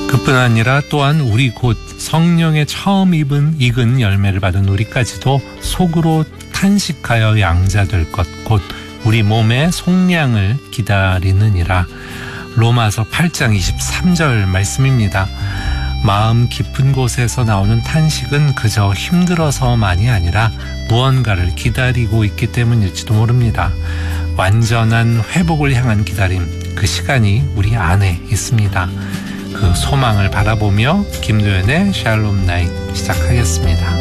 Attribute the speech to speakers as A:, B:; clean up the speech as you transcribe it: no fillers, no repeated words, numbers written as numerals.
A: 그뿐 아니라 또한 우리 곧 성령의 처음 익은 열매를 받은 우리까지도 속으로 탄식하여 양자될 것 곧 우리 몸의 속량을 기다리느니라. 로마서 8장 23절 말씀입니다. 마음 깊은 곳에서 나오는 탄식은 그저 힘들어서만이 아니라 무언가를 기다리고 있기 때문일지도 모릅니다. 완전한 회복을 향한 기다림, 그 시간이 우리 안에 있습니다. 그 소망을 바라보며 김도연의 샬롬 나잇 시작하겠습니다.